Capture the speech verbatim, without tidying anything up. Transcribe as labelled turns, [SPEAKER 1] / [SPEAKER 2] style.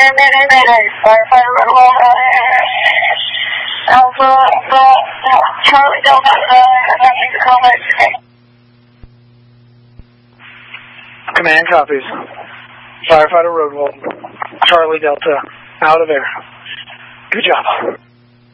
[SPEAKER 1] Mayday, mayday, mayday. Firefighter Red Wolf. Alpha, uh, Charlie Delta, uh, nothing to comment.
[SPEAKER 2] Command copies. Firefighter Red Wolf. Charlie Delta. Out of air. Good job.